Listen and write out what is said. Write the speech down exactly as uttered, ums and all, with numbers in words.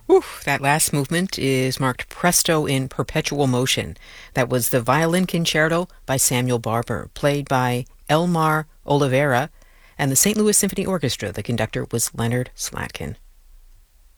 Oof, that last movement is marked Presto in Perpetual Motion. That was the Violin Concerto by Samuel Barber, played by Elmar Oliveira, and the Saint Louis Symphony Orchestra. The conductor was Leonard Slatkin.